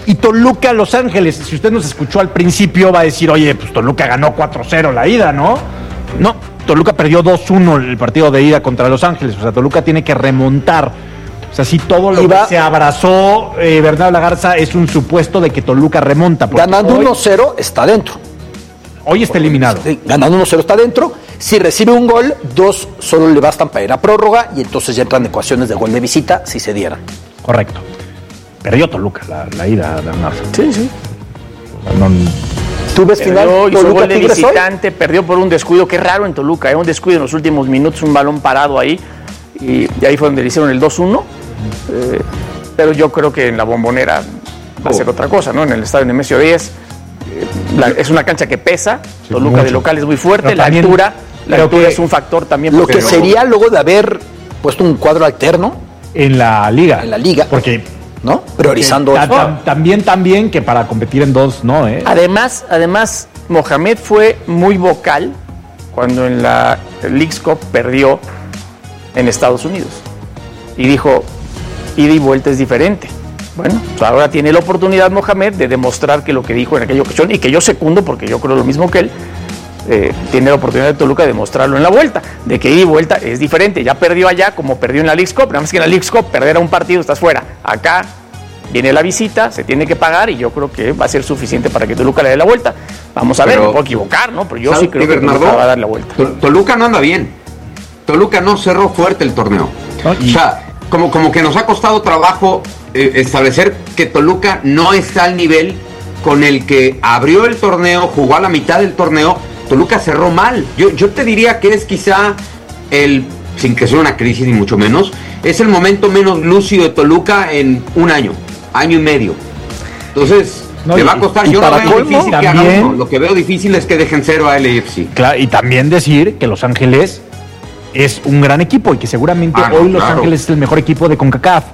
Y Toluca, Los Ángeles, si usted nos escuchó al principio, va a decir, oye, pues Toluca ganó 4-0 la ida, ¿no? No, Toluca perdió 2-1 el partido de ida contra Los Ángeles. O sea, Toluca tiene que remontar. O sea, si todo lo que se abrazó Bernardo Lagarza es un supuesto de que Toluca remonta. Ganando 1-0 está dentro. Hoy está eliminado. Ganando 1-0 está dentro. Si recibe un gol, 2 solo le bastan para ir a prórroga y entonces ya entran ecuaciones de gol de visita si se dieran. Correcto. Perdió Toluca la ida, Bernardo. Sí. No, ¿Tú ves final? Hizo gol de visitante, perdió por un descuido. Qué raro en Toluca, un descuido en los últimos minutos, un balón parado ahí. Y ahí fue donde le hicieron el 2-1. Pero yo creo que en la Bombonera va a ser otra cosa, ¿no? En el estadio Nemesio 10 es una cancha que pesa. Sí, Toluca mucho. De local es muy fuerte. Pero la altura es un factor también. Lo que sería luego de haber puesto un cuadro alterno en la liga. Porque, ¿no? Priorizando también que para competir en dos, ¿no? Además, Mohamed fue muy vocal cuando en la Leagues Cup perdió en Estados Unidos. Y dijo, ida y vuelta es diferente. Bueno, pues ahora tiene la oportunidad Mohamed de demostrar que lo que dijo en aquella ocasión, y que yo secundo porque yo creo lo mismo que él, tiene la oportunidad de Toluca de demostrarlo en la vuelta, de que ida y vuelta es diferente. Ya perdió allá como perdió en la Leagues Cup, nada más que en la Leagues Cup perder a un partido estás fuera. Acá viene la visita, se tiene que pagar y yo creo que va a ser suficiente para que Toluca le dé la vuelta. Vamos a ver, me puedo equivocar, ¿no? Pero yo sí creo que Toluca va a dar la vuelta. Toluca no anda bien. Toluca no cerró fuerte el torneo. O sea, como que nos ha costado trabajo establecer que Toluca no está al nivel con el que abrió el torneo, jugó a la mitad del torneo. Toluca cerró mal. Yo te diría que es quizá sin que sea una crisis ni mucho menos, es el momento menos lúcido de Toluca en un año y medio. Entonces, le va a costar. Yo no veo difícil que haga uno. Lo que veo difícil es que dejen cero a LAFC. Claro, y también decir que Los Ángeles es un gran equipo y que seguramente hoy Los Ángeles es el mejor equipo de CONCACAF.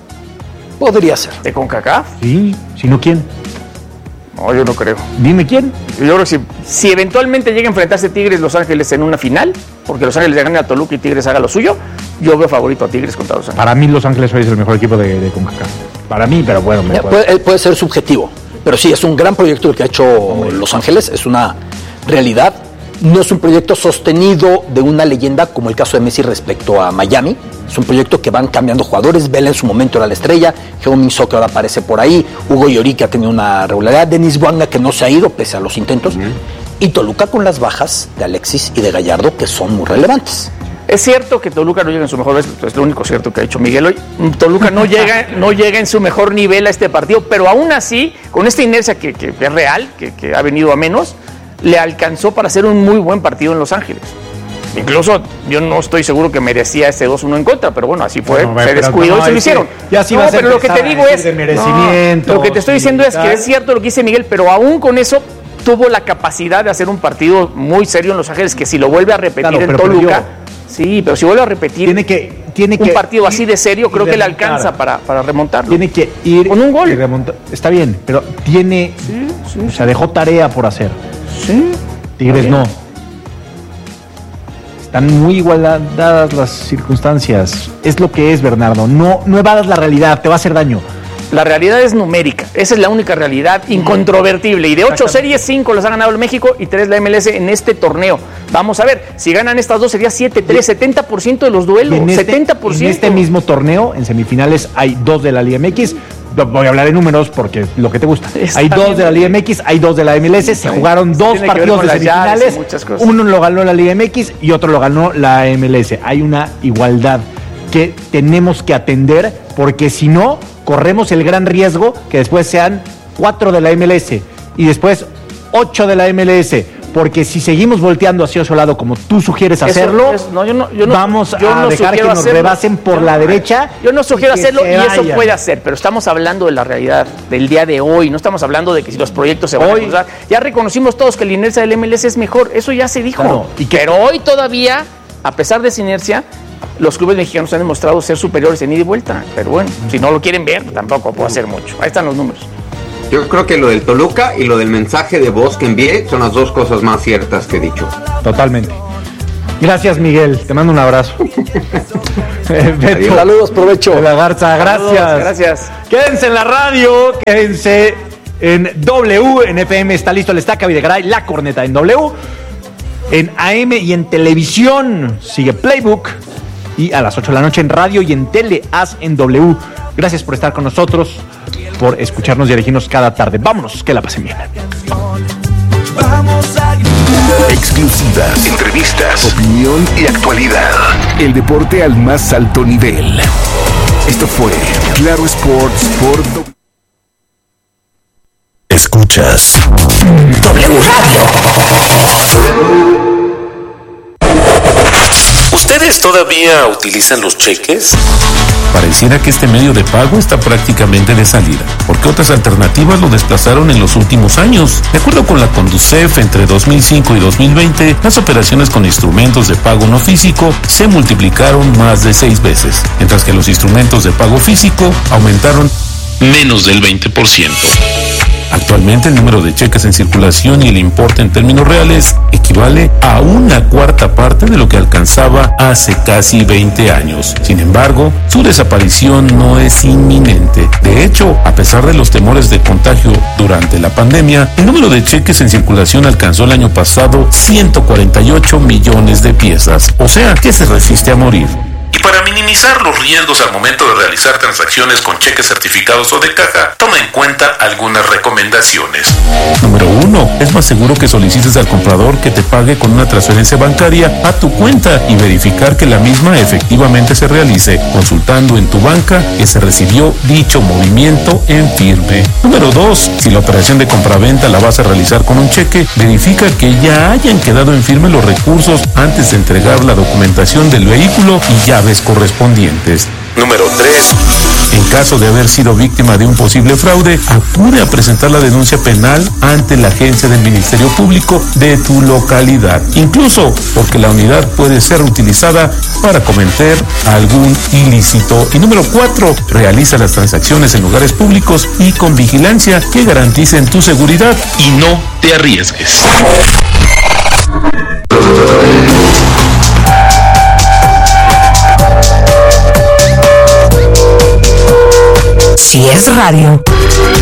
Podría ser. ¿De CONCACAF? Sí, si no, ¿quién? No, yo no creo. Dime quién. Yo creo que si eventualmente llega a enfrentarse Tigres Los Ángeles en una final, porque Los Ángeles le gane a Toluca y Tigres haga lo suyo, yo veo favorito a Tigres contra Los Ángeles. Para mí Los Ángeles hoy es el mejor equipo de CONCACAF. Para mí, pero bueno. Puede ser subjetivo, pero sí, es un gran proyecto el que ha hecho Los Ángeles, es una realidad. No es un proyecto sostenido de una leyenda como el caso de Messi respecto a Miami. Es un proyecto que van cambiando jugadores. Vela en su momento era la estrella. Heung-min Son que ahora aparece por ahí. Hugo Lloris que ha tenido una regularidad. Denis Bouanga que no se ha ido pese a los intentos. Y Toluca con las bajas de Alexis y de Gallardo que son muy relevantes. Es cierto que Toluca no llega en su mejor vez, es lo único cierto que ha hecho Miguel hoy. Toluca no llega en su mejor nivel a este partido, pero aún así, con esta inercia que es real, que ha venido a menos, le alcanzó para hacer un muy buen partido en Los Ángeles. Incluso yo no estoy seguro que merecía ese 2-1 en contra, pero bueno, así fue, se descuidó y se lo hicieron. Pero lo que te digo es, lo que te estoy diciendo es que es cierto lo que dice Miguel, pero aún con eso tuvo la capacidad de hacer un partido muy serio en Los Ángeles, que si lo vuelve a repetir en Toluca, sí, pero si vuelve a repetir un partido así de serio, creo que le alcanza para remontarlo. Tiene que ir con un gol. Está bien, pero o sea, dejó tarea por hacer. Sí. Tigres no. Están muy igualadas las circunstancias. Es lo que es, Bernardo. No evadas la realidad, te va a hacer daño. La realidad es numérica. Esa es la única realidad incontrovertible. Y de 8 series, 5 las ha ganado el México y 3 la MLS en este torneo. Vamos a ver, si ganan estas dos sería 7-3, 70% de los duelos. 70%. En este mismo torneo, en semifinales, hay 2 de la Liga MX. Voy a hablar de números porque es lo que te gusta. Hay 2 de la Liga MX, hay 2 de la MLS. Se jugaron 2 partidos de semifinales. Uno lo ganó la Liga MX y otro lo ganó la MLS. Hay una igualdad que tenemos que atender porque si no, corremos el gran riesgo que después sean 4 de la MLS y después 8 de la MLS. Porque si seguimos volteando hacia otro lado como tú sugieres hacerlo, vamos a dejar que nos rebasen por la derecha. Yo no sugiero hacerlo y eso puede hacer, pero estamos hablando de la realidad del día de hoy, no estamos hablando de que si los proyectos se van a cruzar. Ya reconocimos todos que la inercia del MLS es mejor, eso ya se dijo. Claro, pero hoy todavía, a pesar de esa inercia, los clubes mexicanos han demostrado ser superiores en ida y vuelta. Pero bueno, si no lo quieren ver, tampoco puedo hacer mucho. Ahí están los números. Yo creo que lo del Toluca y lo del mensaje de voz que envié son las dos cosas más ciertas que he dicho. Totalmente. Gracias, Miguel. Te mando un abrazo. Beto, saludos, provecho. De la Garza, gracias. Saludos, gracias. Quédense en la radio, quédense en W, en FM está listo el Estaca Videgaray, La Corneta en W, en AM y en televisión sigue Playbook, y a las 8 de la noche en radio y en tele, As en W. Gracias por estar con nosotros, por escucharnos y elegirnos cada tarde. Vámonos, que la pasen bien. Exclusivas, entrevistas, opinión y actualidad. El deporte al más alto nivel. Esto fue Claro Sports por W. Escuchas W Radio. ¿Ustedes todavía utilizan los cheques? Pareciera que este medio de pago está prácticamente de salida, porque otras alternativas lo desplazaron en los últimos años. De acuerdo con la Conducef, entre 2005 y 2020, las operaciones con instrumentos de pago no físico se multiplicaron más de 6 veces, mientras que los instrumentos de pago físico aumentaron menos del 20%. Actualmente el número de cheques en circulación y el importe en términos reales equivale a 1/4 parte de lo que alcanzaba hace casi 20 años. Sin embargo, su desaparición no es inminente. De hecho, a pesar de los temores de contagio durante la pandemia, el número de cheques en circulación alcanzó el año pasado 148 millones de piezas. O sea, que se resiste a morir. Y para minimizar los riesgos al momento de realizar transacciones con cheques certificados o de caja, toma en cuenta algunas recomendaciones. Número 1. Es más seguro que solicites al comprador que te pague con una transferencia bancaria a tu cuenta y verificar que la misma efectivamente se realice, consultando en tu banca que se recibió dicho movimiento en firme. Número 2. Si la operación de compraventa la vas a realizar con un cheque, verifica que ya hayan quedado en firme los recursos antes de entregar la documentación del vehículo y llaves correspondientes. Número 3. En caso de haber sido víctima de un posible fraude, acude a presentar la denuncia penal ante la agencia del Ministerio Público de tu localidad, incluso porque la unidad puede ser utilizada para cometer algún ilícito. Y número 4, realiza las transacciones en lugares públicos y con vigilancia que garanticen tu seguridad Y no te arriesgues. Si es radio.